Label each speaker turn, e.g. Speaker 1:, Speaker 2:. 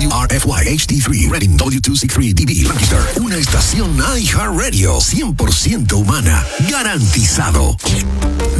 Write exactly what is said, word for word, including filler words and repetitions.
Speaker 1: W R F Y H D tres, Reading W dos seis tres D B, Lancaster. Una estación iHeartRadio cien por ciento humana. Garantizado.